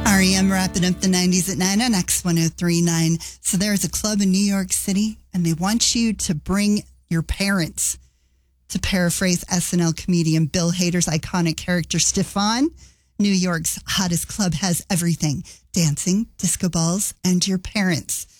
REM wrapping up the 90s at 9 on X1039. So there's a club in New York City, and they want you to bring your parents. To paraphrase SNL comedian Bill Hader's iconic character, Stefan, New York's hottest club has everything. Dancing, disco balls, and your parents.